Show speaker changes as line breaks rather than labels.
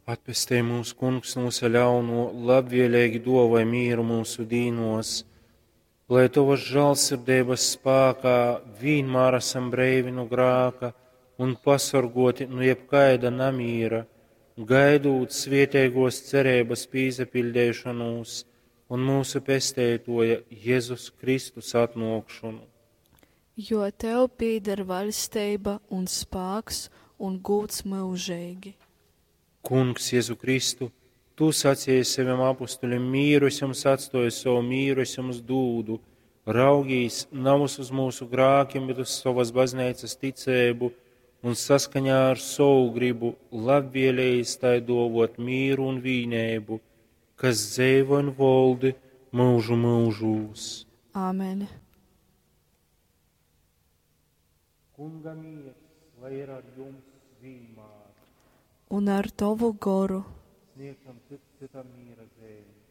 Atpestī mūsu kungs no ļauno, labvēlīgi dāvāj mieru mūsu dīnos, lai tavas žēlsirdības spēkā vienmēr esam brīvi no grēka un pasargoti no jebkaida namīra, gaidot svētīgos cerības piepildīšanos un mūsu pestītoja Jēzus Kristus atnākšanu.
Jo tev pieder valstība un spēks un gods mūžīgi.
Kungs Jēzu Kristu, tu sacīji saviem apustuļiem mīru, es jums atstāju savu mīru, es jums dūdu, raugīs nav uz mūsu grākiem, bet uz savas baznīcas ticību un saskaņā ar savu gribu labvēlējis tai dāvot mīru un vienību, kas dzīvo un valdi mūžu mūžos.
Āmen.
Kunga miers, lai ir ar jums vienmēr.
Un ar tavu goru.
Sniegam citam mīra zēļu.